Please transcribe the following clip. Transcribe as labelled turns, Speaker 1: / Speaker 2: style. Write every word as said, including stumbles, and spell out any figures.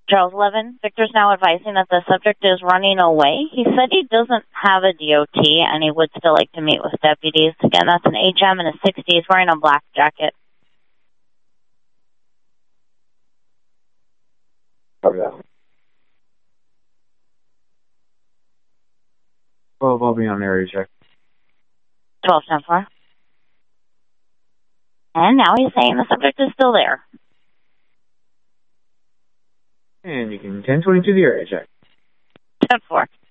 Speaker 1: Charles eleven, Victor's now advising that the subject is running away. He said he doesn't have a D O T and he would still like to meet with deputies. Again, that's an H M in his sixties wearing a black jacket.
Speaker 2: Copy that. twelve, I'll be on area check.
Speaker 1: twelve ten four. And now he's saying the subject is still there.
Speaker 2: And you can ten twenty-two the area check.
Speaker 1: ten four.